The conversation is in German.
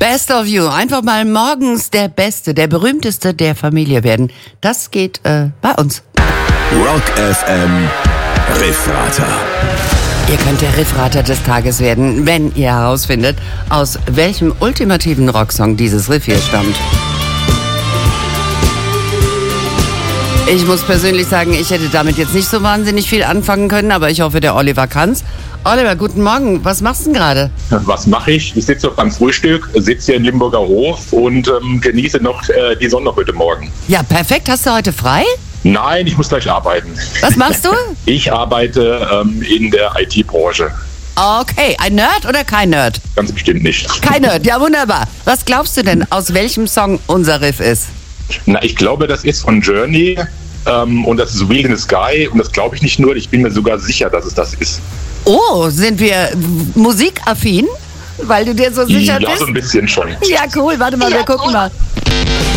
Best of You. Einfach mal morgens der Beste, der Berühmteste der Familie werden. Das geht bei uns. Rock FM Riffrater. Ihr könnt der Riffrater des Tages werden, wenn ihr herausfindet, aus welchem ultimativen Rocksong dieses Riff hier stammt. Ich muss persönlich sagen, ich hätte damit jetzt nicht so wahnsinnig viel anfangen können, aber ich hoffe, der Oliver kann's. Oliver, guten Morgen. Was machst du denn gerade? Was mache ich? Ich sitze beim Frühstück, sitze hier in Limburger Hof und genieße noch die Sonne heute Morgen. Ja, perfekt. Hast du heute frei? Nein, ich muss gleich arbeiten. Was machst du? Ich arbeite in der IT-Branche. Okay, ein Nerd oder kein Nerd? Ganz bestimmt nicht. Kein Nerd, ja wunderbar. Was glaubst du denn, aus welchem Song unser Riff ist? Na, ich glaube, das ist von Journey und das ist Wheel in the Sky und das glaube ich nicht nur, ich bin mir sogar sicher, dass es das ist. Oh, sind wir musikaffin? Weil du dir so sicher bist? Ja, so ein bisschen schon. Ja, cool. Warte mal, wir gucken mal.